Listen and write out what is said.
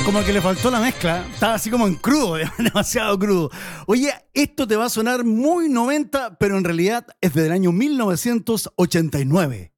Como que le faltó la mezcla. Estaba así como en crudo, demasiado crudo. Oye, esto te va a sonar muy 90, pero en realidad es del año 1989.